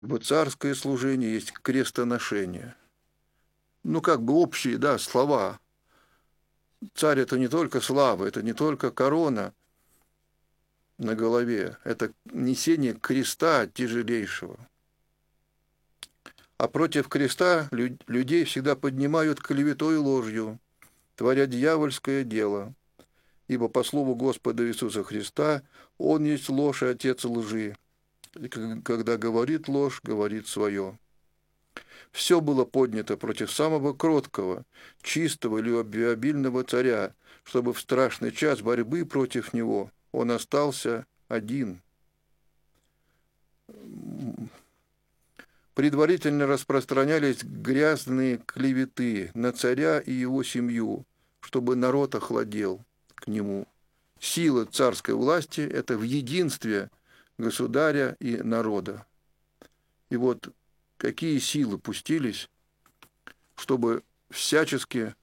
Вот царское служение есть крестоношение. Ну, как бы общие, да, слова. Царь – это не только слава, это не только корона на голове, это несение креста тяжелейшего. А против креста людей всегда поднимают клеветой и ложью, творя дьявольское дело. Ибо по слову Господа Иисуса Христа, Он есть ложь и отец лжи. И когда говорит ложь, говорит свое. Все было поднято против самого кроткого, чистого и любвеобильного царя, чтобы в страшный час борьбы против него он остался один. Предварительно распространялись грязные клеветы на царя и его семью, чтобы народ охладел к нему. Сила царской власти – это в единстве государя и народа. И вот какие силы пустились, чтобы всячески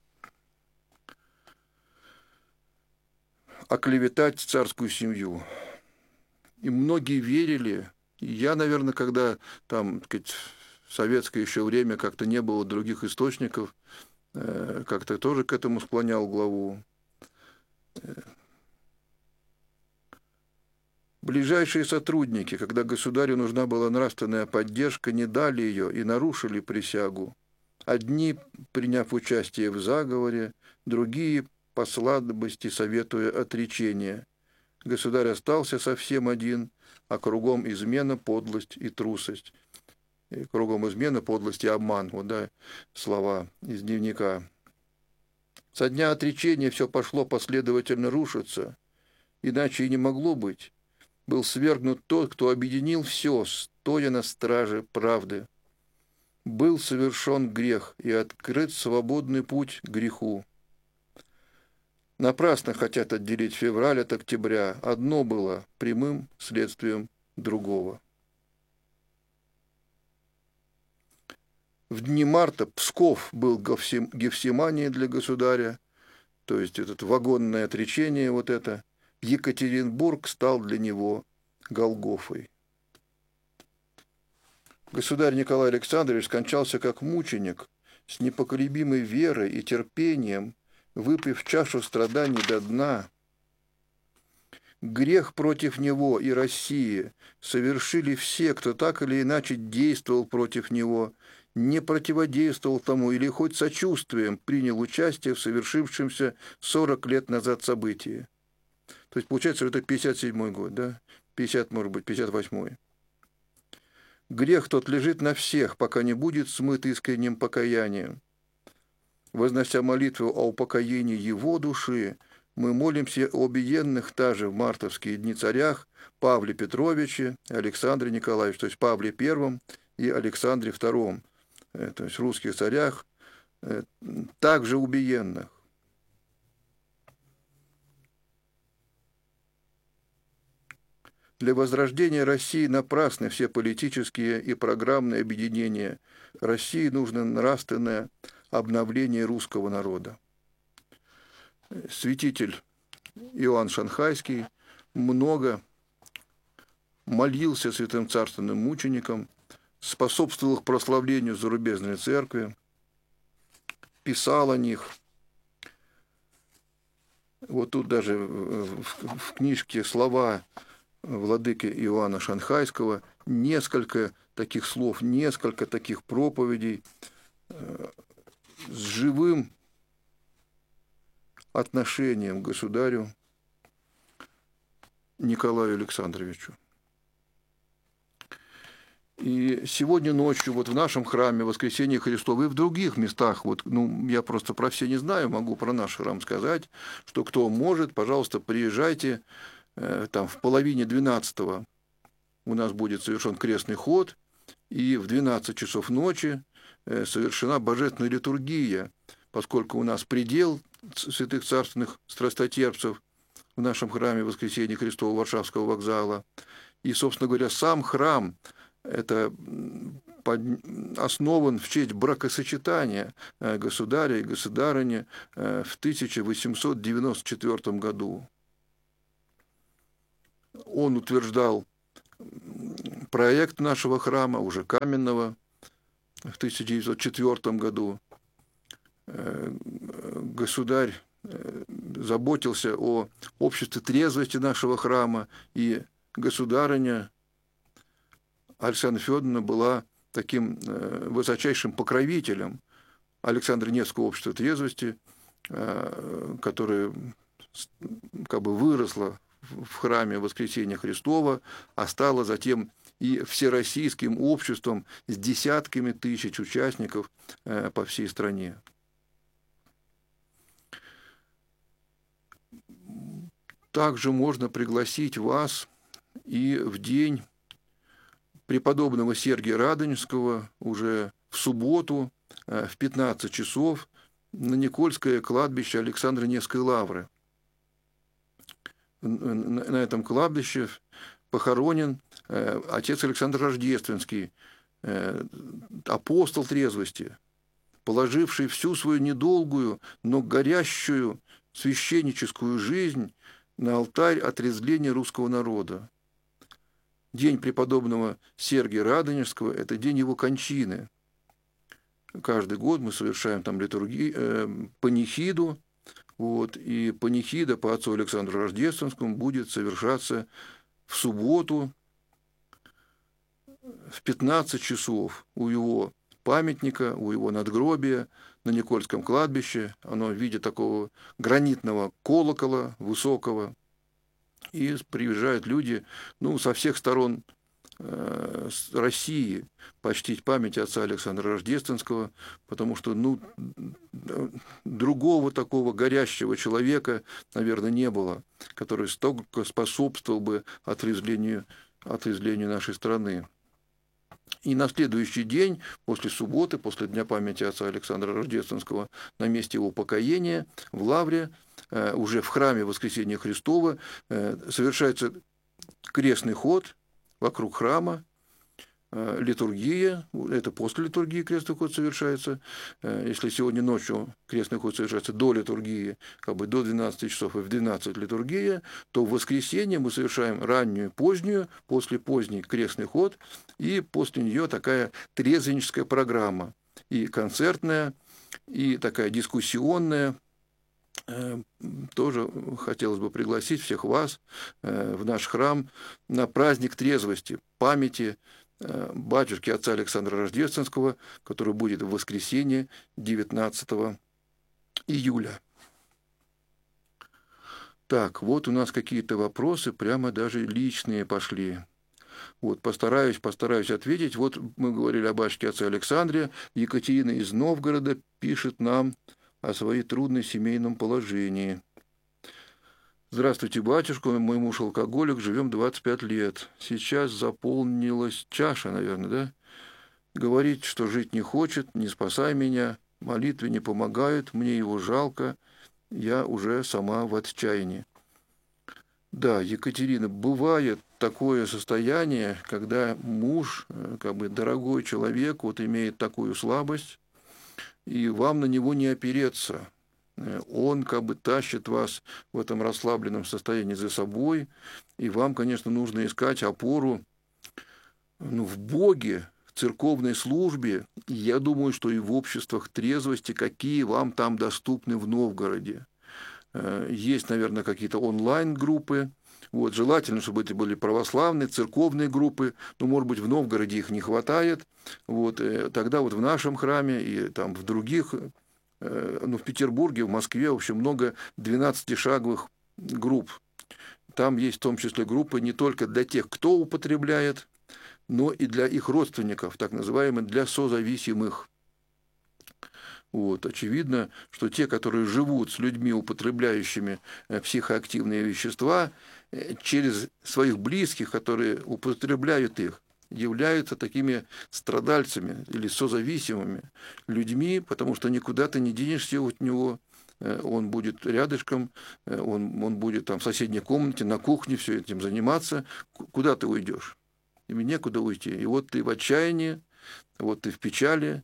оклеветать царскую семью. И многие верили. И я, наверное, когда там, так сказать, в советское еще время как-то не было других источников, как-то тоже к этому склонял главу. Ближайшие сотрудники, когда государю нужна была нравственная поддержка, не дали ее и нарушили присягу. Одни, приняв участие в заговоре, другие по слабости советуя отречение. Государь остался совсем один, а кругом измена, подлость и трусость. И кругом измена, подлость и обман. Вот, да, слова из дневника. Со дня отречения все пошло последовательно рушиться, иначе и не могло быть. Был свергнут тот, кто объединил все, стоя на страже правды. Был совершен грех и открыт свободный путь к греху. Напрасно хотят отделить февраль от октября. Одно было прямым следствием другого. В дни марта Псков был Гефсиманией для государя, то есть это вагонное отречение вот это. Екатеринбург стал для него Голгофой. Государь Николай Александрович скончался как мученик, с непоколебимой верой и терпением, выпив чашу страданий до дна. Грех против него и России совершили все, кто так или иначе действовал против него, не противодействовал тому или хоть сочувствием принял участие в совершившемся 40 лет назад событии. То есть, получается, это 57-й год, да? 50, может быть, 58-й. Грех тот лежит на всех, пока не будет смыт искренним покаянием. Вознося молитву о упокоении его души, мы молимся о обиенных также в мартовские дни царях Павле Петровиче, Александре Николаевиче, то есть Павле I и Александре II, то есть русских царях, также убиенных. Для возрождения России напрасны все политические и программные объединения. России нужно нравственное обновление русского народа. Святитель Иоанн Шанхайский много молился святым царственным мученикам, способствовал их прославлению зарубежной церкви, писал о них. Вот тут даже в книжке «Слова владыки Иоанна Шанхайского» несколько таких слов, несколько таких проповедей с живым отношением к государю Николаю Александровичу. И сегодня ночью вот в нашем храме Воскресения Христова и в других местах, вот, ну, я просто про все не знаю, могу про наш храм сказать, что кто может, пожалуйста, приезжайте, там в половине 12-го у нас будет совершен крестный ход, и в 12 часов ночи совершена божественная литургия, поскольку у нас предел святых царственных страстотерпцев в нашем храме Воскресения Христова Варшавского вокзала. И, собственно говоря, сам храм это основан в честь бракосочетания государя и государыни в 1894 году. Он утверждал проект нашего храма, уже каменного, в 1904 году. Государь заботился о обществе трезвости нашего храма, и государыня Александра Федоровна была таким высочайшим покровителем Александра Невского общества трезвости, которое как бы выросло в храме Воскресения Христова, а стало затем и всероссийским обществом с десятками тысяч участников по всей стране. Также можно пригласить вас и в день преподобного Сергия Радонежского уже в субботу в 15 часов на Никольское кладбище Александра Невской лавры. На этом кладбище похоронен отец Александр Рождественский, апостол трезвости, положивший всю свою недолгую, но горящую священническую жизнь на алтарь отрезвления русского народа. День преподобного Сергия Радонежского – это день его кончины. Каждый год мы совершаем там панихиду, и панихида по отцу Александру Рождественскому будет совершаться в субботу в 15 часов у его памятника, у его надгробия на Никольском кладбище. Оно в виде такого гранитного колокола высокого. И приезжают люди со всех сторон России почтить память отца Александра Рождественского, потому что другого такого горящего человека, наверное, не было, который столько способствовал бы отрезвлению нашей страны. И на следующий день, после субботы, после Дня памяти отца Александра Рождественского, на месте его упокоения в Лавре, уже в храме Воскресения Христова, совершается крестный ход вокруг храма, литургия, это после литургии крестный ход совершается. Если сегодня ночью крестный ход совершается до литургии, до 12 часов и в 12 литургия, то в воскресенье мы совершаем раннюю, позднюю, после поздний крестный ход, и после нее такая трезвенническая программа, и концертная, и такая дискуссионная. Тоже хотелось бы пригласить всех вас в наш храм на праздник трезвости, памяти батюшки отца Александра Рождественского, который будет в воскресенье 19 июля. Так, вот у нас какие-то вопросы, прямо даже личные пошли. Постараюсь ответить. Вот мы говорили о батюшке отце Александре. Екатерина из Новгорода пишет нам о своей трудной семейном положении. Здравствуйте, батюшка, мой муж алкоголик, живем 25 лет. Сейчас заполнилась чаша, наверное, да? Говорит, что жить не хочет, не спасай меня, молитвы не помогают, мне его жалко, я уже сама в отчаянии. Да, Екатерина, бывает такое состояние, когда муж, дорогой человек, имеет такую слабость, и вам на него не опереться. Он тащит вас в этом расслабленном состоянии за собой, и вам, конечно, нужно искать опору в Боге, в церковной службе, и я думаю, что и в обществах трезвости, какие вам там доступны в Новгороде. Есть, наверное, какие-то онлайн-группы, желательно, чтобы это были православные, церковные группы, но, может быть, в Новгороде их не хватает, тогда в нашем храме и там в других, в Петербурге, в Москве, в общем, много 12-шаговых групп. Там есть в том числе группы не только для тех, кто употребляет, но и для их родственников, так называемых, для созависимых. Очевидно, что те, которые живут с людьми, употребляющими психоактивные вещества, через своих близких, которые употребляют их, являются такими страдальцами или созависимыми людьми, потому что никуда ты не денешься от него, он будет рядышком, он будет там в соседней комнате, на кухне все этим заниматься. Куда ты уйдешь? Тебе некуда уйти. И ты в отчаянии, ты в печали.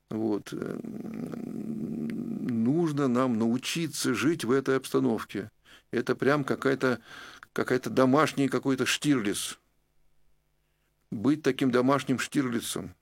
Нужно нам научиться жить в этой обстановке. Это прям какая-то домашний какой-то Штирлиц. быть таким домашним Штирлицем,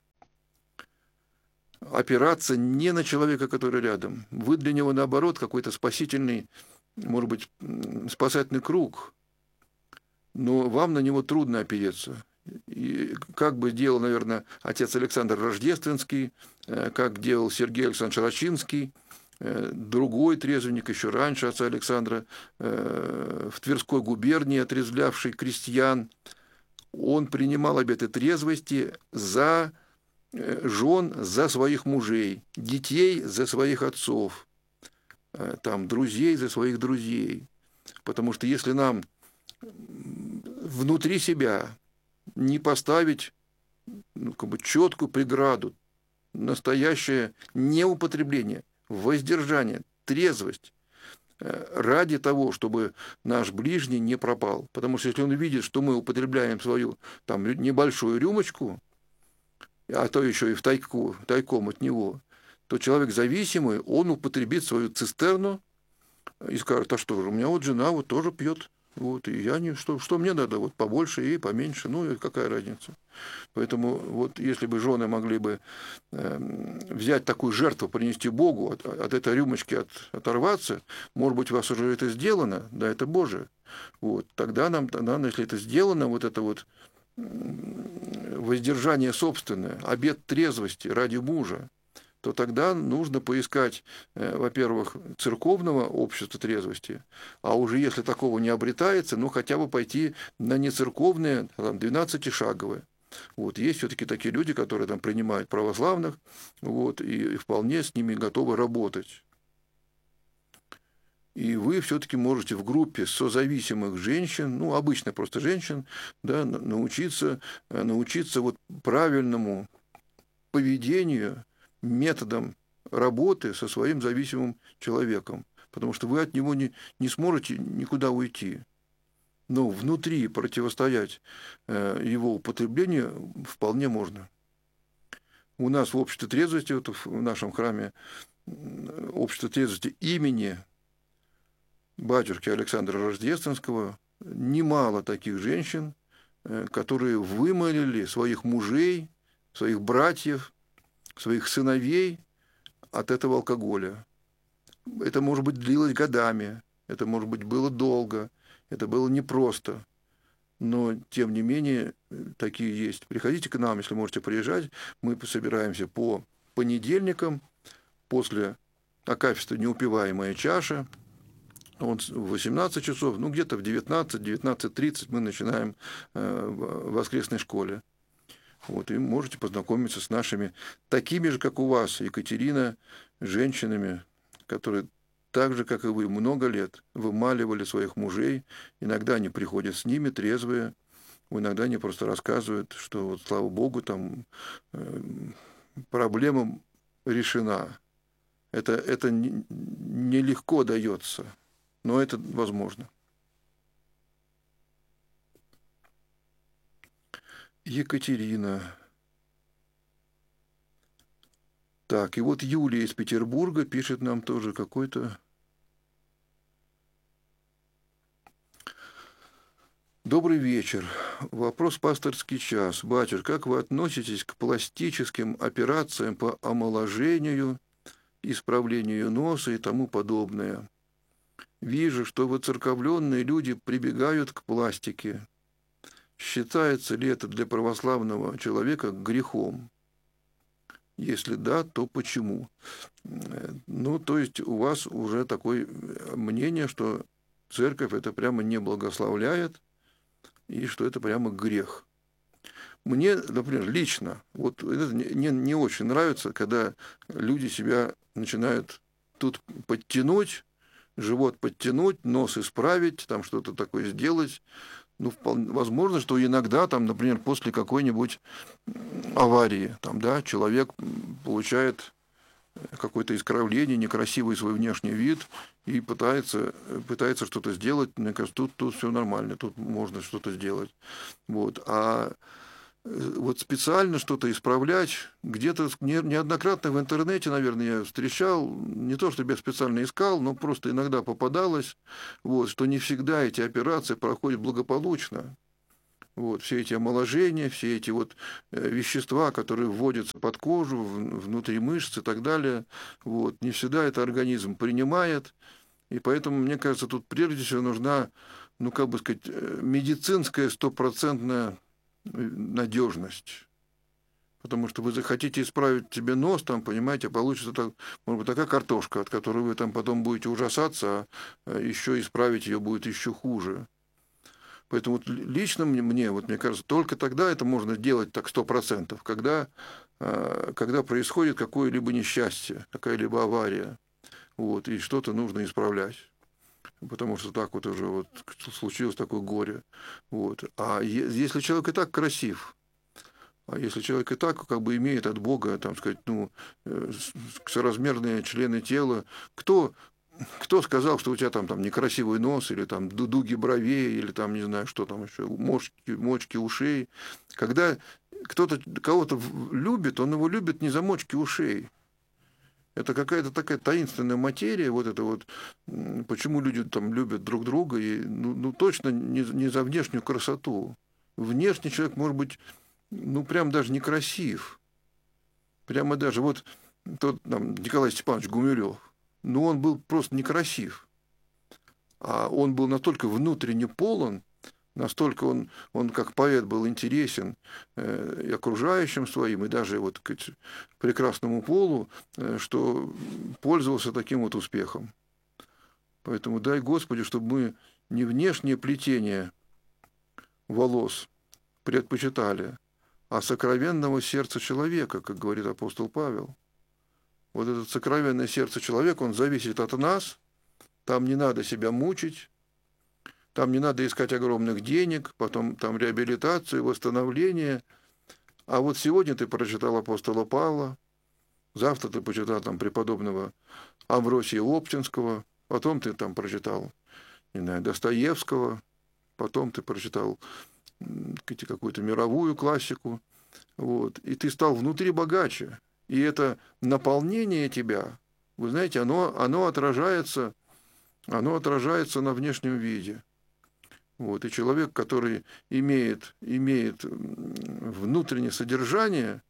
опираться не на человека, который рядом. Вы для него, наоборот, какой-то спасительный, может быть, спасательный круг, но вам на него трудно опереться. И как бы делал, наверное, отец Александр Рождественский, как делал Сергей Александрович Рачинский, другой трезвенник еще раньше отца Александра, в Тверской губернии отрезвлявший крестьян, он принимал обеты трезвости за жен, за своих мужей, детей за своих отцов, там, друзей за своих друзей. Потому что если нам внутри себя не поставить четкую преграду, настоящее неупотребление, воздержание, трезвость, ради того, чтобы наш ближний не пропал. Потому что если он видит, что мы употребляем свою там небольшую рюмочку, а то еще и тайком от него, то человек зависимый, он употребит свою цистерну и скажет: а что же, у меня вот жена вот тоже пьет, вот, и я не, что мне надо, вот побольше и поменьше, ну и какая разница. Поэтому вот если бы жены могли бы взять такую жертву, принести Богу, от этой рюмочки оторваться, может быть, у вас уже это сделано, да, это Божие. Вот, тогда, если это сделано, вот это вот воздержание собственное, обет трезвости ради мужа, то тогда нужно поискать, во-первых, церковного общества трезвости, а уже если такого не обретается, ну хотя бы пойти на нецерковные, там, 12-шаговые. Вот, есть все-таки такие люди, которые там принимают православных, вот, и вполне с ними готовы работать. И вы все-таки можете в группе созависимых женщин, ну, обычно просто женщин, да, научиться вот правильному поведению, методам работы со своим зависимым человеком. Потому что вы от него не сможете никуда уйти. Но внутри противостоять его употреблению вполне можно. У нас в обществе трезвости, вот в нашем храме общество трезвости имени батюшки Александра Рождественского, немало таких женщин, которые вымолили своих мужей, своих братьев, своих сыновей от этого алкоголя. Это, может быть, длилось годами, это, может быть, было долго, это было непросто, но, тем не менее, такие есть. Приходите к нам, если можете приезжать, мы собираемся по понедельникам после акафиста «Неупиваемая чаша», вот в 18 часов, ну где-то в 19-19:30 мы начинаем в воскресной школе. Вот, и можете познакомиться с нашими, такими же, как у вас, Екатерина, женщинами, которые так же, как и вы, много лет вымаливали своих мужей. Иногда они приходят с ними трезвые, иногда они просто рассказывают, что, вот, слава Богу, там проблема решена. Это нелегко дается, но это возможно. Екатерина. Так, и вот Юлия из Петербурга пишет нам тоже какой-то... Добрый вечер. Вопрос пасторский час. Батюшка, как вы относитесь к пластическим операциям по омоложению, исправлению носа и тому подобное? Вижу, что воцерковленные люди прибегают к пластике. Считается ли это для православного человека грехом? Если да, то почему? Ну, то есть у вас уже такое мнение, что церковь это прямо не благословляет, и что это прямо грех. Мне, например, лично, вот это не очень нравится, когда люди себя начинают тут подтянуть, живот подтянуть, нос исправить, там что-то такое сделать. Ну, вполне возможно, что иногда, там, например, после какой-нибудь аварии, там, да, человек получает какое-то искривление, некрасивый свой внешний вид и пытается что-то сделать. Мне кажется, тут все нормально, тут можно что-то сделать. Вот. А вот специально что-то исправлять, где-то неоднократно в интернете, наверное, я встречал, не то чтобы я специально искал, но просто иногда попадалось, вот, что не всегда эти операции проходят благополучно. Вот, все эти омоложения, все эти вот вещества, которые вводятся под кожу, внутри мышц и так далее, вот, не всегда это организм принимает, и поэтому, мне кажется, тут прежде всего нужна, ну, как бы сказать, медицинская стопроцентная надежность. Потому что вы захотите исправить себе нос, там, понимаете, получится, так, может быть, такая картошка, от которой вы там потом будете ужасаться, а еще исправить ее будет еще хуже. Поэтому вот лично мне, вот мне кажется, только тогда это можно делать так 100%, когда происходит какое-либо несчастье, какая-либо авария, вот, и что-то нужно исправлять. Потому что так вот уже вот случилось такое горе. Вот. А если человек и так красив, а если человек и так как бы имеет от Бога, там сказать, ну, соразмерные члены тела, кто сказал, что у тебя там некрасивый нос, или там дуги бровей, или там, не знаю, что там еще, мочки ушей. Когда кто-то кого-то любит, он его любит не за мочки ушей. Это какая-то такая таинственная материя, вот это вот, почему люди там любят друг друга, и, ну точно не за внешнюю красоту. Внешний человек может быть, ну, прям даже некрасив. Прямо даже вот тот там, Николай Степанович Гумилев, но он был просто некрасив. А он был настолько внутренне полон, настолько он как поэт был интересен и окружающим своим, и даже вот к прекрасному полу, что пользовался таким вот успехом. Поэтому дай Господи, чтобы мы не внешнее плетение волос предпочитали, а сокровенного сердца человека, как говорит апостол Павел. Вот это сокровенное сердце человека, он зависит от нас, там не надо себя мучить, там не надо искать огромных денег, потом там реабилитацию, восстановление. А вот сегодня ты прочитал апостола Павла, завтра ты почитал там преподобного Амвросия Оптинского, потом ты там прочитал, не знаю, Достоевского, потом ты прочитал какую-то мировую классику, вот, и ты стал внутри богаче. И это наполнение тебя, вы знаете, оно отражается на внешнем виде. Вот, и человек, который имеет внутреннее содержание,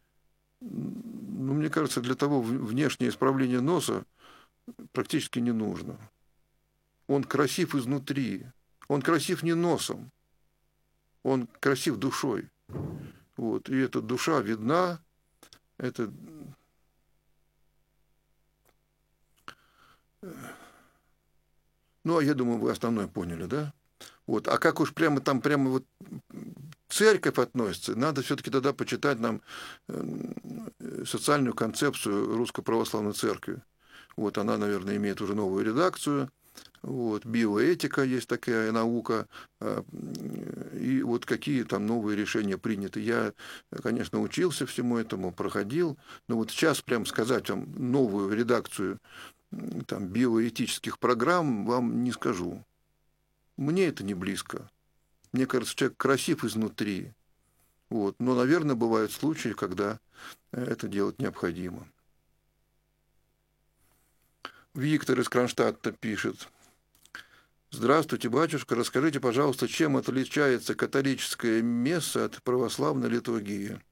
ну, мне кажется, для того внешнее исправление носа практически не нужно. Он красив изнутри. Он красив не носом. Он красив душой. Вот, и эта душа видна. Это... Ну, а я думаю, вы основное поняли, да? Вот. А как уж прямо вот церковь относится, надо все-таки тогда почитать нам социальную концепцию Русской Православной Церкви. Вот она, наверное, имеет уже новую редакцию. Вот, биоэтика есть такая наука, и вот какие там новые решения приняты. Я, конечно, учился всему этому, проходил, но вот сейчас прям сказать вам новую редакцию там, биоэтических программ вам не скажу. Мне это не близко. Мне кажется, человек красив изнутри. Вот. Но, наверное, бывают случаи, когда это делать необходимо. Виктор из Кронштадта пишет. Здравствуйте, батюшка. Расскажите, пожалуйста, чем отличается католическая месса от православной литургии?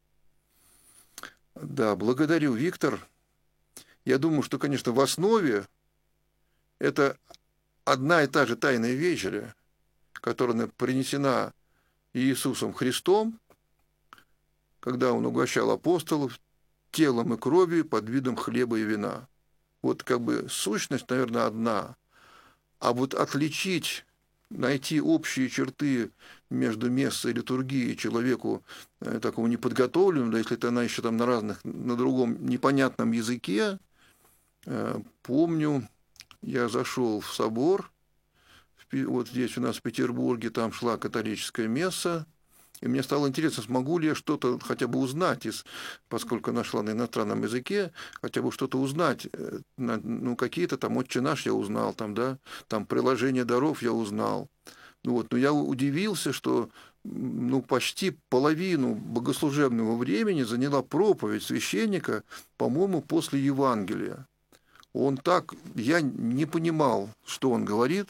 Да, благодарю, Виктор. Я думаю, что, конечно, в основе это одна и та же тайная вечеря, которая принесена Иисусом Христом, когда Он угощал апостолов телом и кровью под видом хлеба и вина. Вот как бы сущность, наверное, одна. А вот отличить, найти общие черты между мессой и литургией человеку такому неподготовленному, да, если это она еще там на другом непонятном языке. Помню, я зашел в собор, вот здесь у нас в Петербурге, там шла католическая месса, и мне стало интересно, смогу ли я что-то хотя бы узнать, поскольку она шла на иностранном языке, хотя бы что-то узнать. Ну, какие-то там «Отче наш» я узнал, там «Приложение даров» я узнал. Ну, вот, но я удивился, что почти половину богослужебного времени заняла проповедь священника, по-моему, после Евангелия. Я не понимал, что он говорит,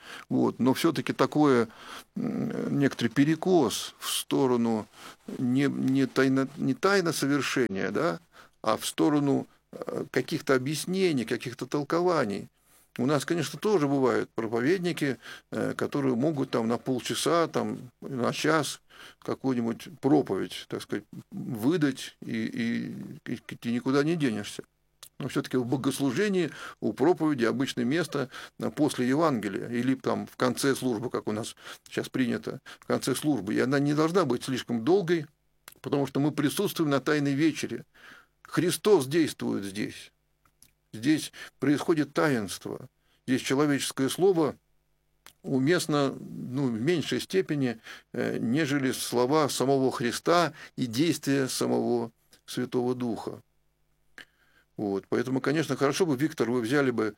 Вот. Но все-таки такое некоторый перекос в сторону не тайно совершения, да, а в сторону каких-то объяснений, каких-то толкований. У нас, конечно, тоже бывают проповедники, которые могут там на полчаса, там, на час какую-нибудь проповедь, так сказать, выдать, и ты никуда не денешься. Но все-таки в богослужении у проповеди обычное место после Евангелия или там в конце службы, как у нас сейчас принято, в конце службы. И она не должна быть слишком долгой, потому что мы присутствуем на Тайной вечере. Христос действует здесь. Здесь происходит таинство. Здесь человеческое слово уместно в меньшей степени, нежели слова самого Христа и действия самого Святого Духа. Вот. Поэтому, конечно, хорошо бы, Виктор, вы взяли бы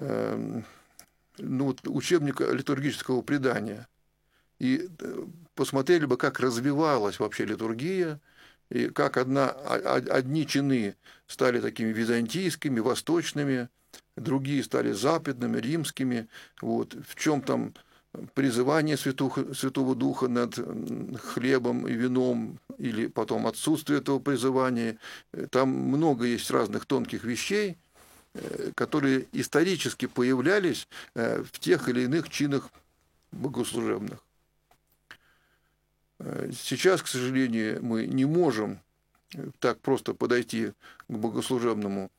учебник литургического предания и посмотрели бы, как развивалась вообще литургия, и как одни чины стали такими византийскими, восточными, другие стали западными, римскими. Вот. В чем там призывание Святого Духа над хлебом и вином, или потом отсутствие этого призывания. Там много есть разных тонких вещей, которые исторически появлялись в тех или иных чинах богослужебных. Сейчас, к сожалению, мы не можем так просто подойти к богослужебному,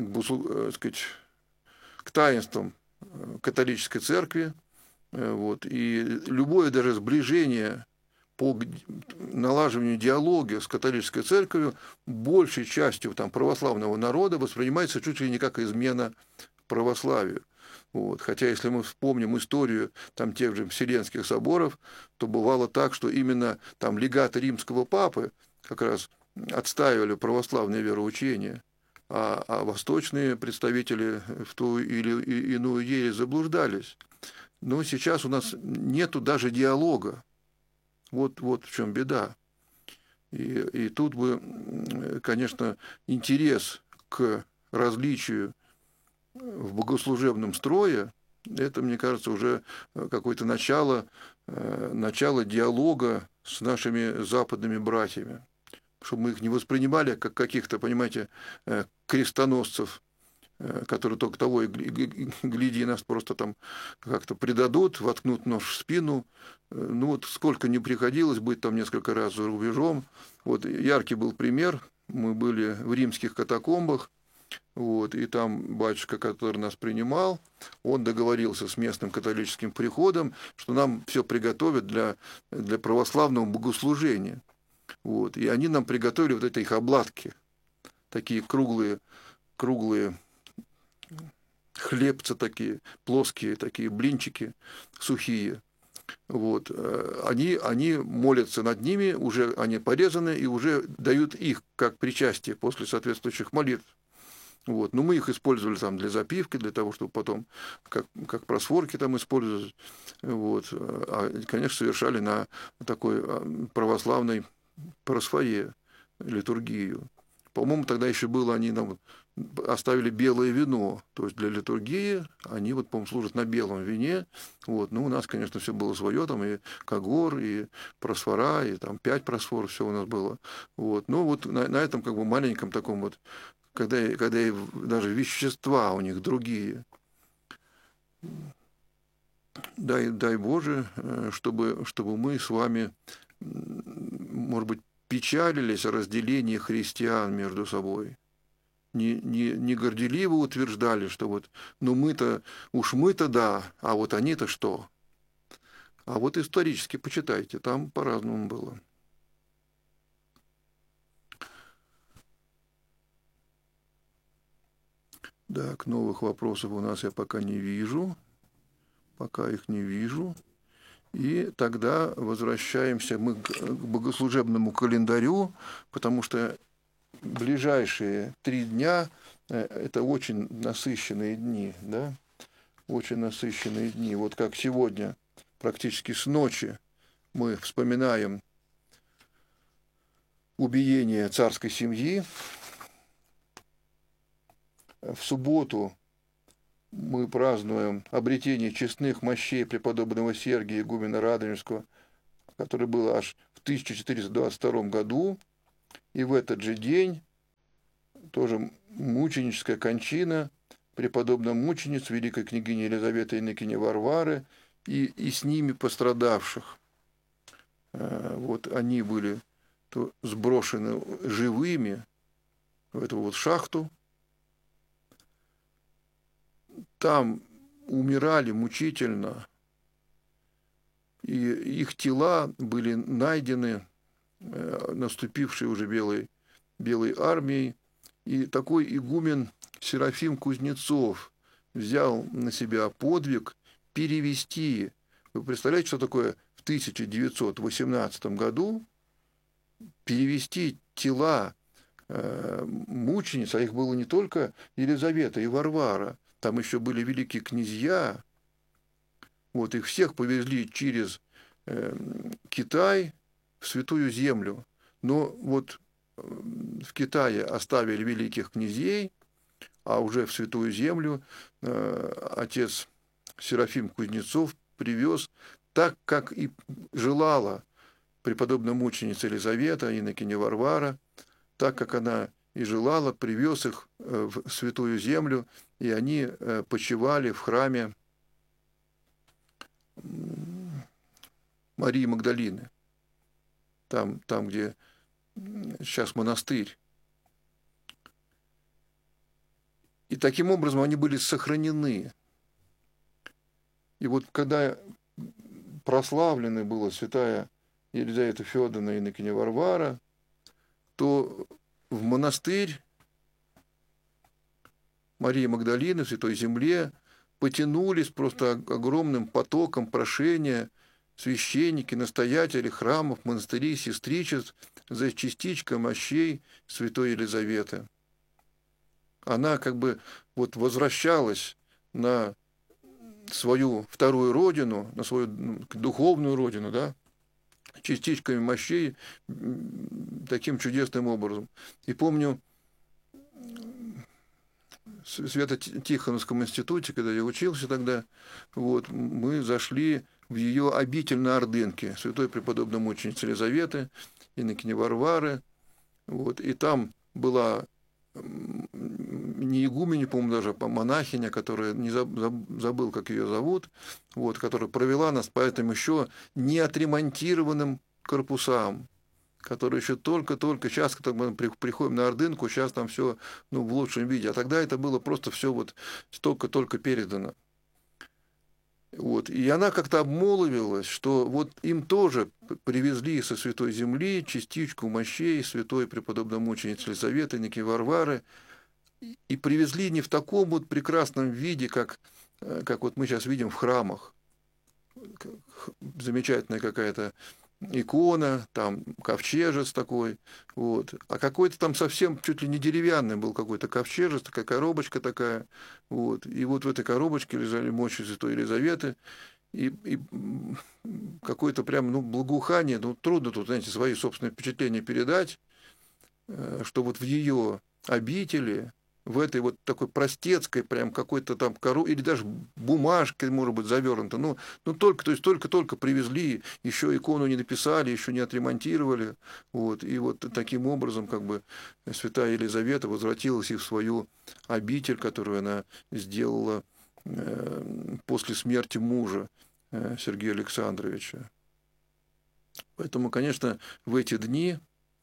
к таинствам католической церкви. Вот. И любое даже сближение по налаживанию диалога с католической церковью большей частью там, православного народа воспринимается чуть ли не как измена православию. Вот. Хотя, если мы вспомним историю там, тех же Вселенских соборов, то бывало так, что именно там легаты римского папы как раз отстаивали православное вероучение, а восточные представители в ту или иную ересь заблуждались. Но сейчас у нас нету даже диалога. Вот в чем беда. И тут бы, конечно, интерес к различию в богослужебном строе, это, мне кажется, уже какое-то начало диалога с нашими западными братьями. Чтобы мы их не воспринимали как каких-то, понимаете, крестоносцев, которые только того и гляди, нас просто там как-то предадут, воткнут нож в спину. Ну вот сколько не приходилось быть там несколько раз за рубежом. Вот яркий был пример. Мы были в римских катакомбах, вот, и там батюшка, который нас принимал, он договорился с местным католическим приходом, что нам все приготовят для православного богослужения. Вот, и они нам приготовили вот эти их обладки, такие круглые хлебцы такие, плоские такие блинчики, сухие. Вот. Они молятся над ними, уже они порезаны, и уже дают их как причастие после соответствующих молитв. Вот. Но мы их использовали там для запивки, для того, чтобы потом как просфорки там использовать. Вот. А, конечно, совершали на такой православной просфорее литургию. По-моему, тогда еще было, они нам оставили белое вино, то есть для литургии они, вот, по-моему, служат на белом вине. Вот. Ну, у нас, конечно, все было свое, там и когор, и просфора, и там 5 просфор, все у нас было. Вот. Но вот на этом как бы маленьком таком вот, когда даже вещества у них другие. Дай Боже, чтобы мы с вами, может быть, печалились о разделении христиан между собой. Не горделиво утверждали, что вот, ну мы-то да, а вот они-то что? А вот исторически почитайте, там по-разному было. Так, новых вопросов у нас я пока не вижу. Пока их не вижу. И тогда возвращаемся мы к богослужебному календарю, потому что ближайшие 3 дня – это очень насыщенные дни, да? Очень насыщенные дни. Вот как сегодня, практически с ночи, мы вспоминаем убиение царской семьи. В субботу мы празднуем обретение честных мощей преподобного Сергия игумена Радонежского, которое было аж в 1422 году, и в этот же день тоже мученическая кончина преподобной мучениц великой княгини Елизаветы Иннокене Варвары и с ними пострадавших. Вот они были то сброшены живыми в эту вот шахту. Там умирали мучительно, и их тела были найдены наступившей уже белой армией. И такой игумен Серафим Кузнецов взял на себя подвиг перевести. Вы представляете, что такое в 1918 году перевести тела мучениц, а их было не только Елизавета и Варвара, там еще были великие князья, вот их всех повезли через Китай в Святую Землю. Но вот в Китае оставили великих князей, а уже в Святую Землю отец Серафим Кузнецов привез так, как и желала преподобная мученица Елизавета, инокиня Варвара, так, как она и желала, привез их в Святую Землю, и они почивали в храме Марии Магдалины, там, где сейчас монастырь. И таким образом они были сохранены. И вот когда прославлены была святая Елизавета Федоровна и инокиня Варвара, то в монастырь Марии Магдалины в Святой Земле потянулись просто огромным потоком прошения священники, настоятели храмов, монастырей, сестричеств за частичкой мощей святой Елизаветы. Она как бы вот возвращалась на свою вторую родину, на свою духовную родину, да, частичками мощей таким чудесным образом. И помню, в Свято-Тихоновском институте, когда я учился тогда, вот, мы зашли в ее обитель на Ордынке, святой преподобной мученицы Елизаветы, инокини Варвары, вот, и там была не игуменя, по-моему, даже монахиня, которая, не забыл, как ее зовут, вот, которая провела нас по этим еще не отремонтированным корпусам, которые еще только-только, сейчас, когда мы приходим на Ордынку, сейчас там все в лучшем виде, а тогда это было просто все вот только передано. Вот. И она как-то обмолвилась, что вот им тоже привезли со Святой Земли частичку мощей святой преподобной мученицы Елизаветы, инокини Варвары, и привезли не в таком вот прекрасном виде, как вот мы сейчас видим в храмах. Замечательная какая-то икона, там ковчежец такой, вот. А какой-то там совсем чуть ли не деревянный был какой-то ковчежец, такая коробочка такая, вот. И вот в этой коробочке лежали мощи святой Елизаветы, и какое-то прям, благоухание, трудно тут, знаете, свои собственные впечатления передать, что вот в ее обители, в этой вот такой простецкой, прям какой-то там или даже бумажкой, может быть, завернуто. Только привезли, еще икону не написали, еще не отремонтировали. Вот. И вот таким образом, как бы, святая Елизавета возвратилась и в свою обитель, которую она сделала после смерти мужа Сергея Александровича. Поэтому, конечно, в эти дни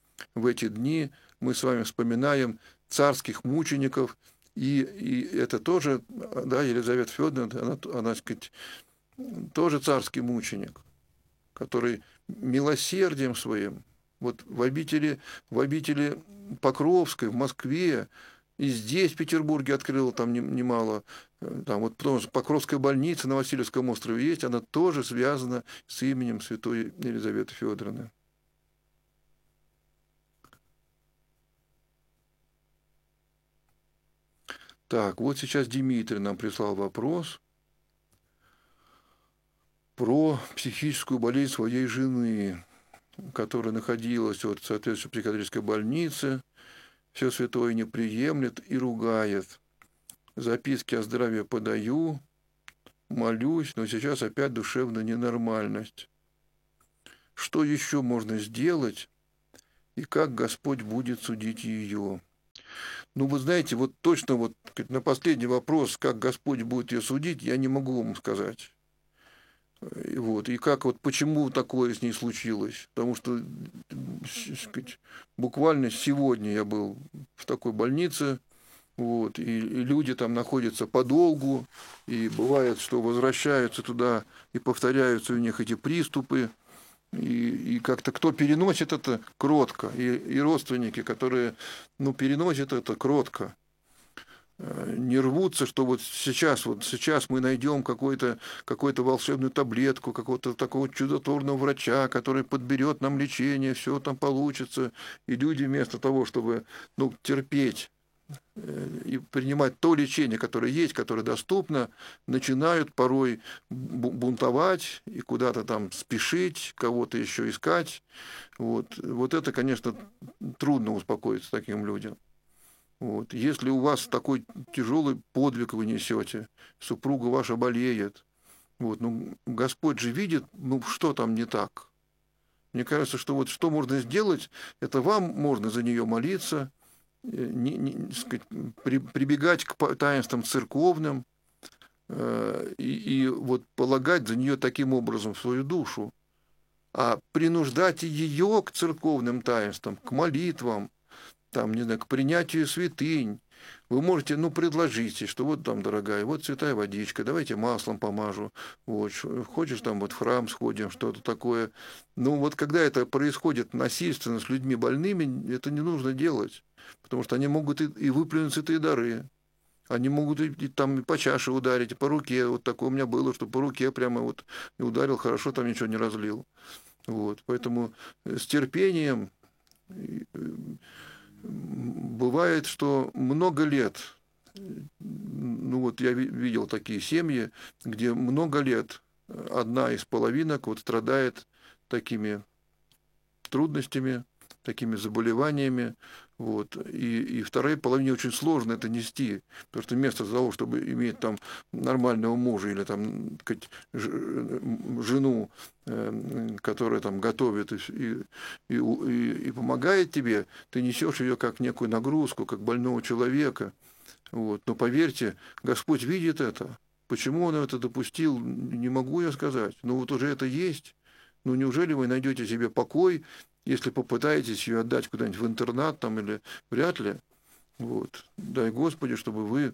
мы с вами вспоминаем царских мучеников, и это тоже, да, Елизавета Федоровна, она, так сказать, тоже царский мученик, который милосердием своим, вот в обители Покровской, в Москве, и здесь, в Петербурге, открыла там немало, там вот потому что Покровская больница на Васильевском острове есть, она тоже связана с именем святой Елизаветы Федоровны. Так, вот сейчас Дмитрий нам прислал вопрос про психическую болезнь своей жены, которая находилась в соответствующей психиатрической больнице, все святое не приемлет и ругает. записки о здравии подаю, молюсь, но сейчас опять душевная ненормальность. Что еще можно сделать, и как Господь будет судить ее? Ну, вы знаете, вот точно вот на последний вопрос, как Господь будет ее судить, я не могу вам сказать. И как вот, почему такое с ней случилось? Потому что, сказать, буквально сегодня я был в такой больнице, и люди там находятся подолгу, и бывает, что возвращаются туда, и повторяются у них эти приступы, и как-то кто переносит это кротко, и родственники, которые, переносят это кротко, не рвутся, что вот сейчас мы найдем какую-то волшебную таблетку, какого-то такого чудотворного врача, который подберет нам лечение, все там получится. И люди вместо того, чтобы терпеть и принимать то лечение, которое есть, которое доступно, начинают порой бунтовать и куда-то там спешить, кого-то еще искать. Вот это, конечно, трудно успокоиться таким людям. Если у вас такой тяжелый подвиг вы несете, супруга ваша болеет, Господь же видит, что там не так. Мне кажется, что что можно сделать, это вам можно за нее молиться, прибегать к таинствам церковным и полагать за нее таким образом свою душу, а принуждать ее к церковным таинствам, к молитвам, к принятию святынь. Вы можете, предложите, что дорогая, святая водичка, давайте маслом помажу, хочешь в храм сходим, что-то такое. Когда это происходит насильственно с людьми больными, это не нужно делать, потому что они могут и выплюнуть святые дары. Они могут и по чаше ударить, и по руке. Такое у меня было, что по руке прямо и ударил, хорошо там ничего не разлил. Поэтому с терпением. Бывает, что много лет, я видел такие семьи, где много лет одна из половинок страдает такими трудностями, такими заболеваниями, и второй половине очень сложно это нести, потому что вместо того, чтобы иметь там нормального мужа или там, жену, которая там готовит и помогает тебе, ты несешь ее как некую нагрузку, как больного человека. Но поверьте, Господь видит это. Почему Он это допустил, не могу я сказать. Уже это есть. Неужели вы найдете себе покой, если попытаетесь ее отдать куда-нибудь в интернат или вряд ли? Дай Господи, чтобы вы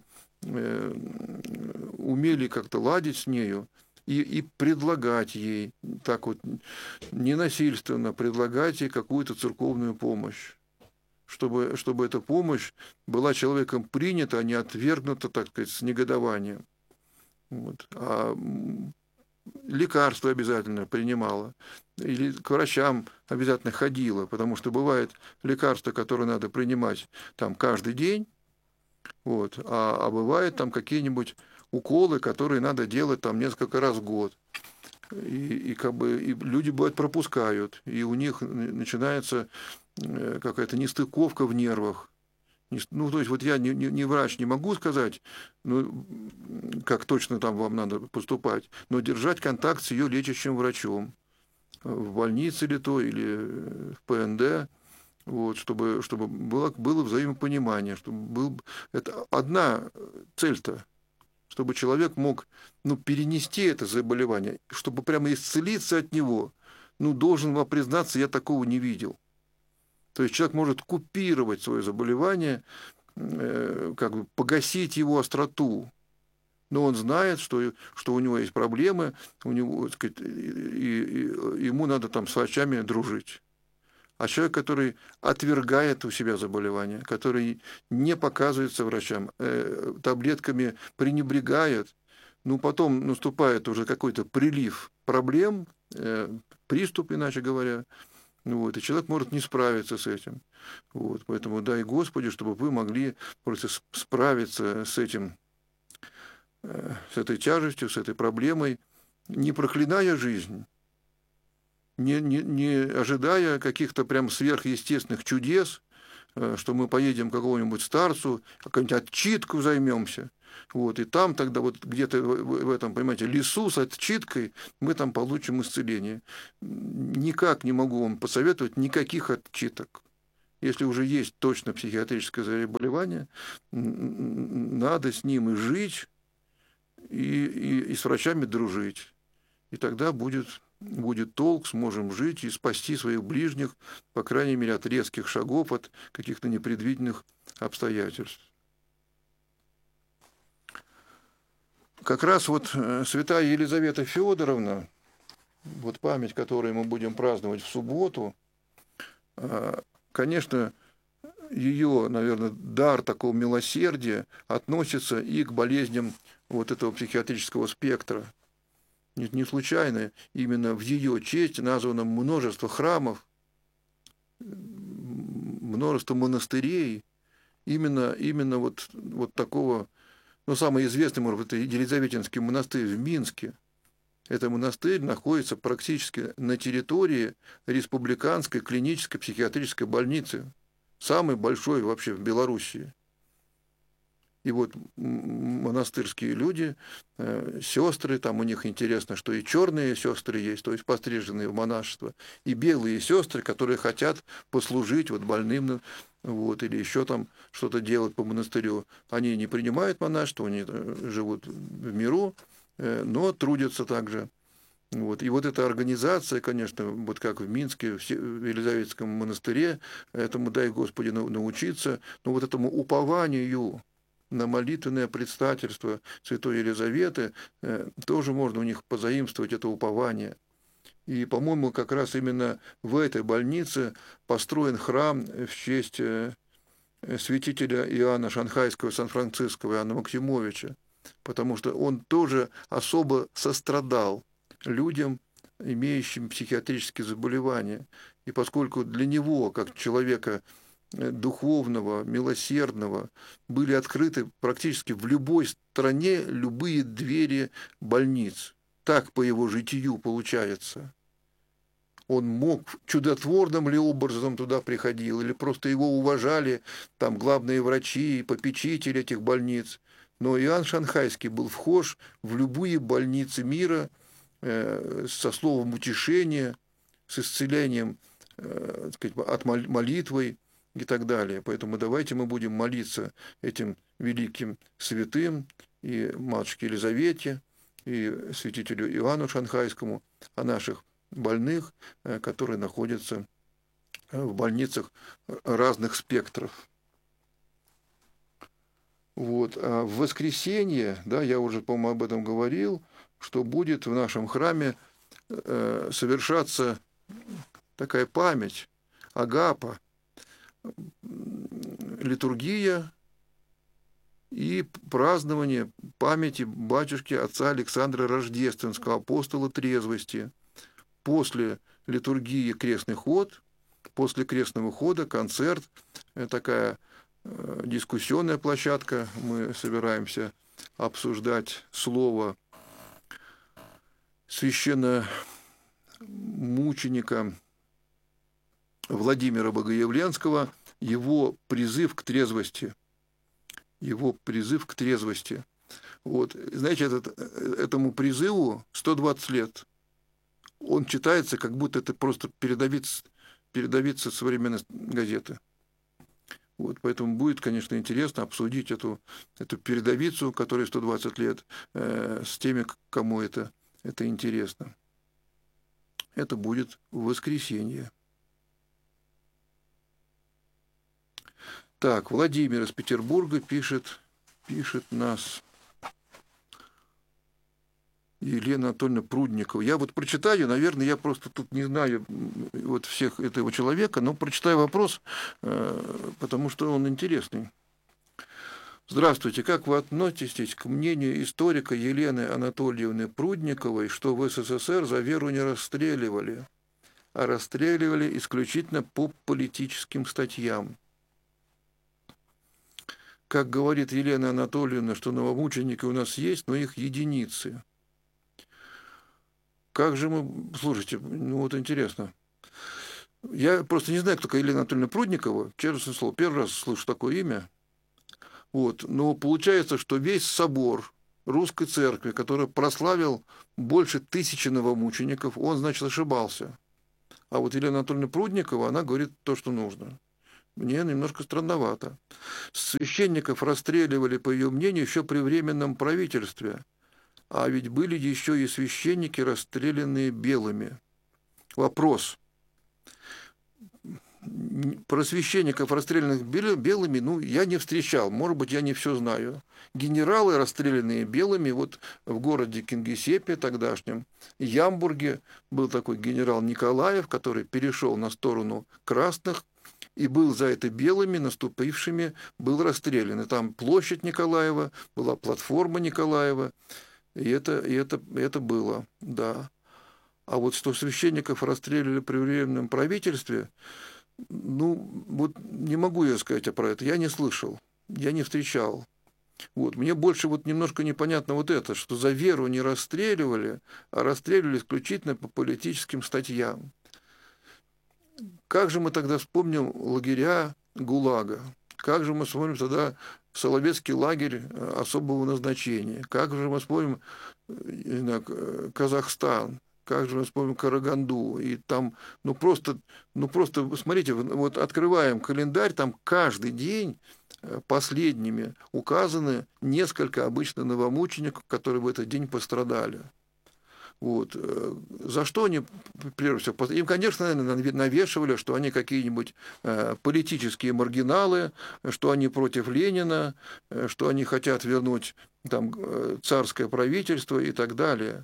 умели как-то ладить с нею и предлагать ей, ненасильственно предлагать ей какую-то церковную помощь. Чтобы эта помощь была человеком принята, а не отвергнута, так сказать, с негодованием. А лекарства обязательно принимала, или к врачам обязательно ходила, потому что бывает лекарства, которые надо принимать каждый день, а бывает какие-нибудь уколы, которые надо делать несколько раз в год. И люди, бывает, пропускают, и у них начинается какая-то нестыковка в нервах. То есть я не врач, не могу сказать, как точно вам надо поступать, но держать контакт с ее лечащим врачом в больнице или в ПНД, чтобы было взаимопонимание, чтобы это одна цель-то, чтобы человек мог перенести это заболевание, чтобы прямо исцелиться от него. Должен вам признаться, я такого не видел. То есть человек может купировать свое заболевание, погасить его остроту. Но он знает, что у него есть проблемы, ему надо с врачами дружить. А человек, который отвергает у себя заболевание, который не показывается врачам, таблетками пренебрегает, потом наступает уже какой-то прилив проблем, приступ, иначе говоря, и человек может не справиться с этим. Поэтому дай Господи, чтобы вы могли просто справиться с этой тяжестью, с этой проблемой, не проклиная жизнь, не ожидая каких-то прям сверхъестественных чудес, что мы поедем к какому-нибудь старцу, какую-нибудь отчитку займемся. Вот, и там тогда вот где-то в этом, понимаете, лесу с отчиткой мы там получим исцеление. Никак не могу вам посоветовать никаких отчиток. Если уже есть точно психиатрическое заболевание, надо с ним и жить, и с врачами дружить. И тогда будет толк, сможем жить и спасти своих ближних, по крайней мере, от резких шагов, от каких-то непредвиденных обстоятельств. Как раз вот святая Елизавета Федоровна, вот память которой мы будем праздновать в субботу, конечно, ее, наверное, дар такого милосердия относится и к болезням вот этого психиатрического спектра. Не случайно именно в ее честь названо множество храмов, множество монастырей, именно вот такого, ну, самый известный, может быть, это Елизаветинский монастырь в Минске. Этот монастырь находится практически на территории Республиканской клинической психиатрической больницы, самый большой вообще в Белоруссии. И вот монастырские люди, сестры, там у них интересно, что и черные сестры есть, то есть постриженные в монашество, и белые сестры, которые хотят послужить вот больным, вот, или еще там что-то делать по монастырю. Они не принимают монашество, они живут в миру, но трудятся также. Вот. И вот эта организация, конечно, вот как в Минске, в Елизаветском монастыре, этому, дай Господи, научиться, но вот этому упованию на молитвенное предстательство святой Елизаветы тоже можно у них позаимствовать это упование. И, по-моему, как раз именно в этой больнице построен храм в честь святителя Иоанна Шанхайского, Сан-Франциского, Иоанна Максимовича, потому что он тоже особо сострадал людям, имеющим психиатрические заболевания. И поскольку для него, как человека духовного, милосердного, были открыты практически в любой стране любые двери больниц. Так по его житию получается. Он мог чудотворным ли образом туда приходил, или просто его уважали там главные врачи, попечители этих больниц. Но Иоанн Шанхайский был вхож в любые больницы мира со словом утешения, с исцелением, от молитвой и так далее. Поэтому давайте мы будем молиться этим великим святым и матушке Елизавете, и святителю Иоанну Шанхайскому о наших больных, которые находятся в больницах разных спектров. Вот. А в воскресенье, да, я уже, по-моему, об этом говорил, что будет в нашем храме совершаться такая память, агапа, литургия и празднование памяти батюшки отца Александра Рождественского, апостола трезвости. После литургии крестный ход, после крестного хода концерт, такая дискуссионная площадка. Мы собираемся обсуждать слово священномученика Владимира Богоявленского, его призыв к трезвости. Его призыв к трезвости. Вот. Знаете, этому призыву 120 лет. Он читается, как будто это просто передовица современной газеты. Вот, поэтому будет, конечно, интересно обсудить эту передовицу, которой 120 лет, с теми, кому это интересно. Это будет в воскресенье. Так, Владимир из Петербурга пишет нас. Елена Анатольевна Прудникова. Я вот прочитаю, наверное, я просто тут не знаю вот всех этого человека, но прочитаю вопрос, потому что он интересный. Здравствуйте, как вы относитесь к мнению историка Елены Анатольевны Прудниковой, что в СССР за веру не расстреливали, а расстреливали исключительно по политическим статьям? Как говорит Елена Анатольевна, что новомученики у нас есть, но их единицы. Как же мы... Слушайте, ну вот интересно. Я просто не знаю, кто такая Елена Анатольевна Прудникова. Честное слово, первый раз слышу такое имя. Вот. Но получается, что весь собор русской церкви, который прославил больше 1000 новомучеников, он, значит, ошибался. А вот Елена Анатольевна Прудникова, она говорит то, что нужно. Мне немножко странновато. Священников расстреливали, по ее мнению, еще при Временном правительстве. А ведь были еще и священники, расстрелянные белыми. Вопрос. Про священников, расстрелянных белыми, ну, я не встречал. Может быть, я не все знаю. Генералы, расстрелянные белыми, вот в городе Кингисеппе тогдашнем, Ямбурге, был такой генерал Николаев, который перешел на сторону красных, и был за это белыми наступившими, был расстрелян. И там площадь Николаева, была платформа Николаева, и это было, да. А вот что священников расстреляли при Временном правительстве, ну, вот не могу я сказать про это, я не слышал, я не встречал. Вот. Мне больше вот немножко непонятно вот это, что за веру не расстреливали, а расстреливали исключительно по политическим статьям. Как же мы тогда вспомним лагеря ГУЛАГа? Как же мы вспомним тогда Соловецкий лагерь особого назначения? Как же мы вспомним Казахстан? Как же мы вспомним Караганду? И там, ну просто, смотрите, вот открываем календарь, там каждый день последними указаны несколько обычно новомучеников, которые в этот день пострадали. Вот. За что они, прежде всего, им, конечно, навешивали, что они какие-нибудь политические маргиналы, что они против Ленина, что они хотят вернуть там царское правительство и так далее.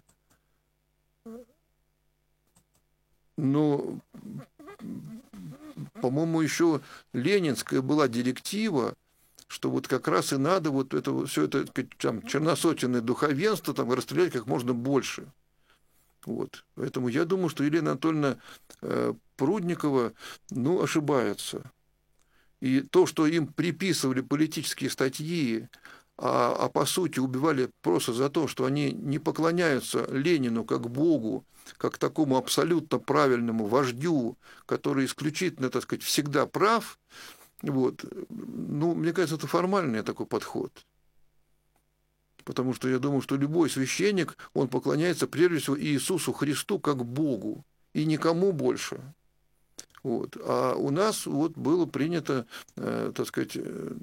Но, по-моему, еще ленинская была директива, что вот как раз и надо вот это, все это там, черносотенное духовенство там, расстрелять как можно больше. Вот. Поэтому я думаю, что Елена Анатольевна Прудникова, ну, ошибается. И то, что им приписывали политические статьи, а по сути убивали просто за то, что они не поклоняются Ленину как Богу, как такому абсолютно правильному вождю, который исключительно, так сказать, всегда прав, вот, ну, мне кажется, это формальный такой подход. Потому что я думаю, что любой священник, он поклоняется прежде всего Иисусу Христу как Богу и никому больше. Вот. А у нас вот было принято, так сказать,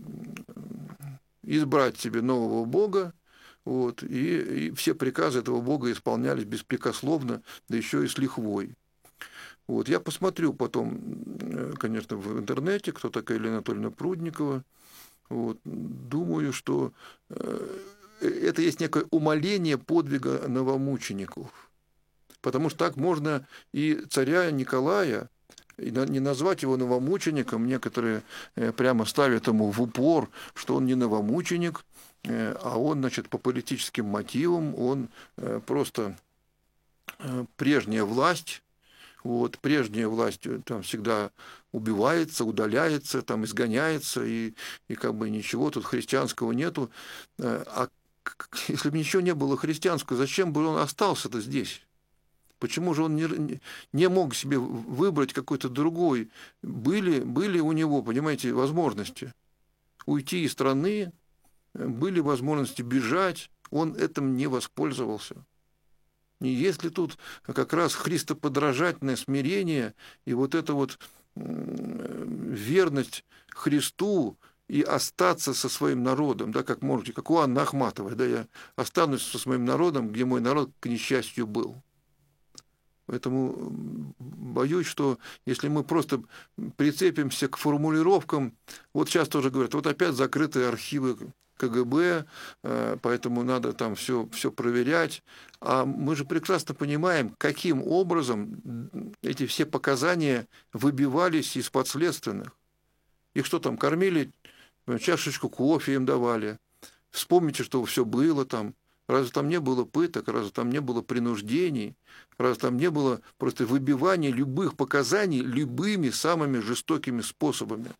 избрать себе нового Бога, вот, и все приказы этого Бога исполнялись беспрекословно, да еще и с лихвой. Вот. Я посмотрю потом, конечно, в интернете, кто такая Елена Анатольевна Прудникова. Вот. Думаю, что это есть некое умаление подвига новомучеников. Потому что так можно и царя Николая, и не назвать его новомучеником. Некоторые прямо ставят ему в упор, что он не новомученик, а он, значит, по политическим мотивам, он просто прежняя власть. Вот, прежняя власть там всегда убивается, удаляется, там изгоняется, и как бы ничего тут христианского нету. А если бы ничего не было христианского, зачем бы он остался-то здесь? Почему же он не мог себе выбрать какой-то другой? Были у него, понимаете, возможности уйти из страны, были возможности бежать, он этим не воспользовался. И если тут как раз христоподражательное смирение и вот эта вот верность Христу и остаться со своим народом, да, как можете, как у Анны Ахматовой, да, я останусь со своим народом, где мой народ, к несчастью, был. Поэтому боюсь, что если мы просто прицепимся к формулировкам, вот сейчас тоже говорят, вот опять закрытые архивы КГБ, поэтому надо там все проверять. А мы же прекрасно понимаем, каким образом эти все показания выбивались из подследственных. Их что там, кормили, чашечку кофе им давали. Вспомните, что все было там. Разве там не было пыток, разве там не было принуждений, разве там не было просто выбивания любых показаний любыми самыми жестокими способами.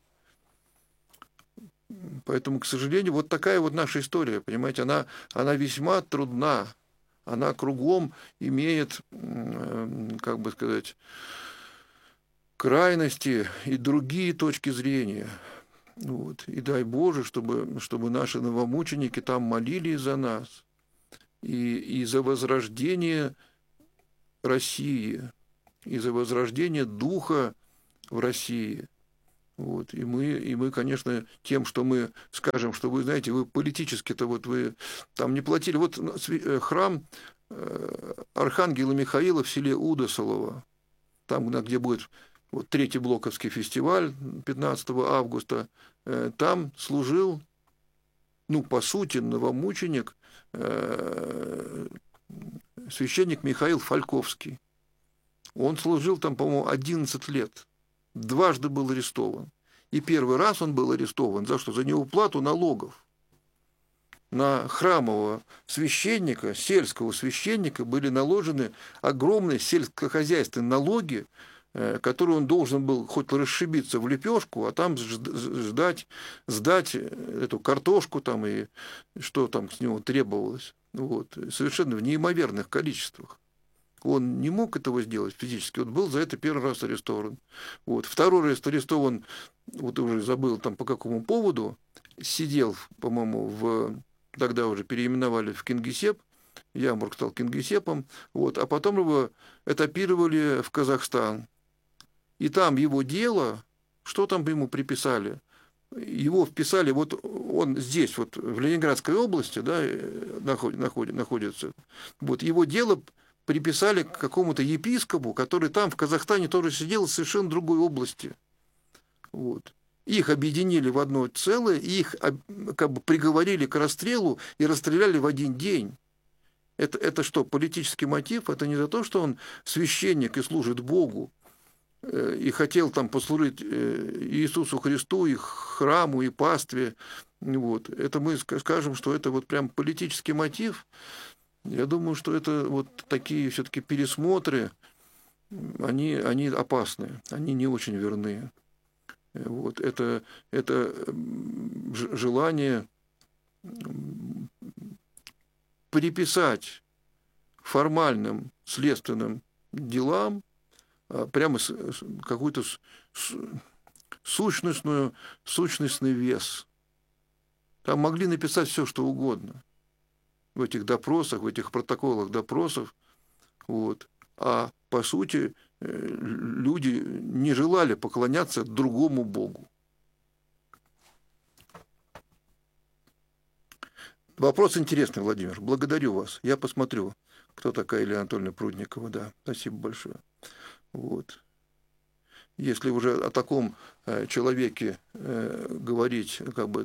Поэтому, к сожалению, вот такая вот наша история, понимаете, она весьма трудна, она кругом имеет, как бы сказать, крайности и другие точки зрения. Вот. И дай Боже, чтобы наши новомученики там молились за нас и за возрождение России, и за возрождение духа в России. Вот. И мы, конечно, тем, что мы скажем, что вы знаете, вы политически-то вот вы там не платили. Вот храм Архангела Михаила в селе Удосолово, там, где будет вот, третий Блоковский фестиваль 15 августа, там служил, ну, по сути, новомученик, священник Михаил Фальковский. Он служил там, по-моему, 11 лет. Дважды был арестован. И первый раз он был арестован за что? За неуплату налогов. На храмового священника, сельского священника были наложены огромные сельскохозяйственные налоги, которые он должен был хоть расшибиться в лепешку, а там сдать эту картошку там и что там с него требовалось. Вот. Совершенно в неимоверных количествах. Он не мог этого сделать физически, он был за это первый раз арестован. Вот. Второй раз арестован, вот уже забыл там по какому поводу, сидел, по-моему, тогда уже переименовали в Кингисепп, Ямбург стал Кингисеппом, вот, а потом его этапировали в Казахстан. И там его дело, что там ему приписали? Его вписали, вот он здесь, вот в Ленинградской области, да, находится, вот его дело приписали к какому-то епископу, который там в Казахстане тоже сидел в совершенно другой области. Вот. Их объединили в одно целое, их как бы приговорили к расстрелу и расстреляли в один день. Это что, политический мотив? Это не за то, что он священник и служит Богу, и хотел там послужить Иисусу Христу, и храму, и пастве. Вот. Это мы скажем, что это вот прям политический мотив. Я думаю, что это вот такие все-таки пересмотры, они опасны, они не очень верны. Вот. Это желание приписать формальным следственным делам прямо какой-то сущностный вес. Там могли написать все, что угодно в этих допросах, в этих протоколах допросов. Вот. А по сути люди не желали поклоняться другому Богу. Вопрос интересный, Владимир. Благодарю вас. Я посмотрю, кто такая Елена Анатольевна Прудникова. Да, спасибо большое. Вот. Если уже о таком человеке говорить, как бы,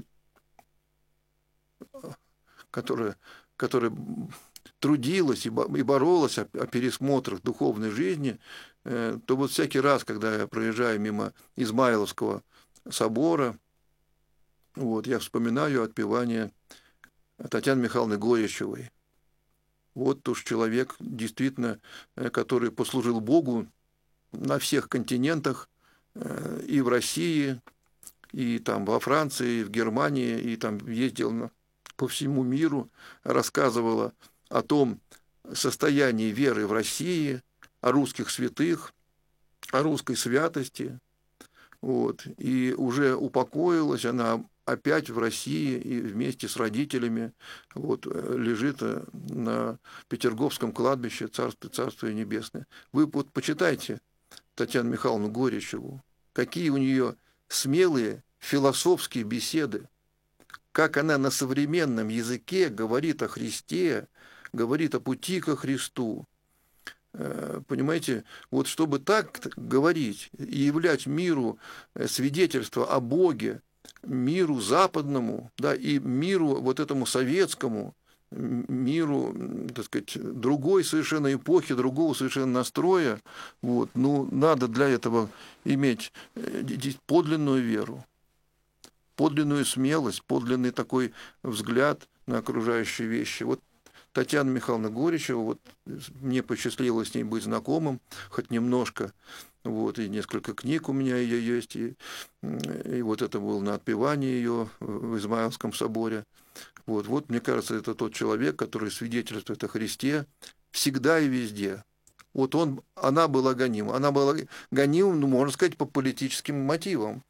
которая трудилась и боролась о пересмотрах духовной жизни, то вот всякий раз, когда я проезжаю мимо Измайловского собора, вот, я вспоминаю отпевание Татьяны Михайловны Горячевой. Вот уж человек, действительно, который послужил Богу на всех континентах, и в России, и там во Франции, и в Германии, и там ездил по всему миру, рассказывала о том состоянии веры в России, о русских святых, о русской святости. Вот. И уже упокоилась она опять в России и вместе с родителями вот, лежит на Петерговском кладбище, Царствие Небесное. Вы вот почитайте Татьяну Михайловну Горячеву, какие у нее смелые философские беседы, как она на современном языке говорит о Христе, говорит о пути ко Христу. Понимаете, вот чтобы так говорить и являть миру свидетельство о Боге, миру западному, да, и миру вот этому советскому, миру, так сказать, другой совершенно эпохи, другого совершенно настроя, вот, ну, надо для этого иметь подлинную веру, подлинную смелость, подлинный такой взгляд на окружающие вещи. Вот Татьяна Михайловна Горячева, вот мне посчастливилось с ней быть знакомым, хоть немножко, вот, и несколько книг у меня ее есть, и вот это было на отпевании ее в Измайловском соборе. Вот, мне кажется, это тот человек, который свидетельствует о Христе всегда и везде. Вот она была гонима. Она была гонима, ну, можно сказать, по политическим мотивам.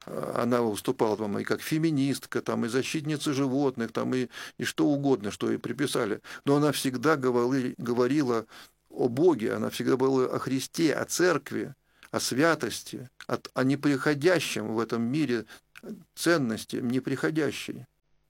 она выступала там и как феминистка, там, и защитница животных, там, и что угодно, что ей приписали. Но она всегда говорила о Боге, она всегда говорила о Христе, о церкви, о святости, о неприходящем в этом мире ценности, неприходящей.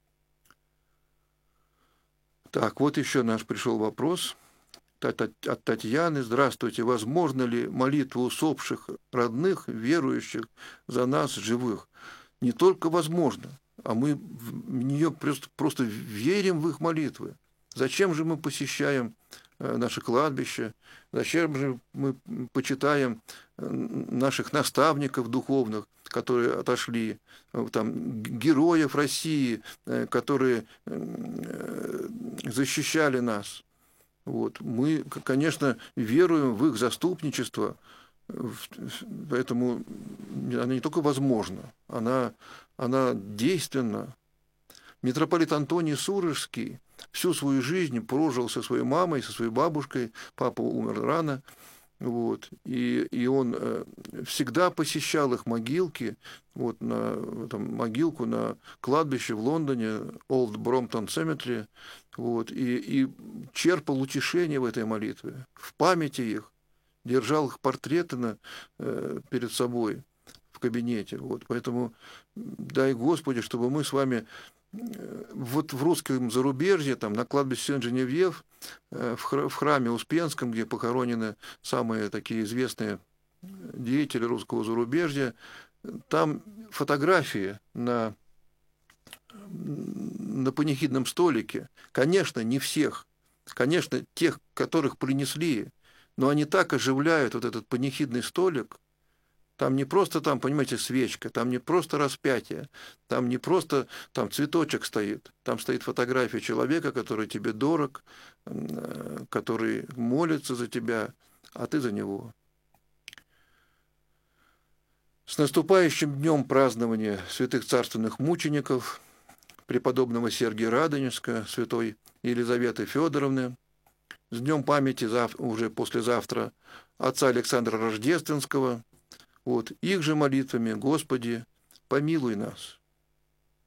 Так, вот еще наш пришел вопрос от Татьяны. Здравствуйте. Возможно ли молитва усопших родных, верующих за нас, живых? Не только возможно, а мы в нее просто верим в их молитвы. Зачем же мы посещаем наше кладбище? Зачем же мы почитаем наших наставников духовных, которые отошли, там, героев России, которые защищали нас? Вот. Мы, конечно, веруем в их заступничество, поэтому она не только возможна, она действенна. Митрополит Антоний Сурожский всю свою жизнь прожил со своей мамой, со своей бабушкой, папа умер рано, вот, и он всегда посещал их могилки, вот, могилку на кладбище в Лондоне, Old Brompton Cemetery, вот, и черпал утешение в этой молитве, в памяти их, держал их портреты перед собой в кабинете. Вот, поэтому дай Господи, чтобы мы с вами вот в русском зарубежье, там, на кладбище Сен-Женевьев, в храме Успенском, где похоронены самые такие известные деятели русского зарубежья, там фотографии на панихидном столике. Конечно, не всех. Конечно, тех, которых принесли, но они так оживляют вот этот панихидный столик. Там не просто, там, понимаете, свечка, там не просто распятие, там не просто там цветочек стоит, там стоит фотография человека, который тебе дорог, который молится за тебя, а ты за него. С наступающим днем празднования святых царственных мучеников, преподобного Сергия Радонежского, святой Елизаветы Федоровны, с днем памяти уже послезавтра отца Александра Рождественского. Вот, их же молитвами: Господи, помилуй нас.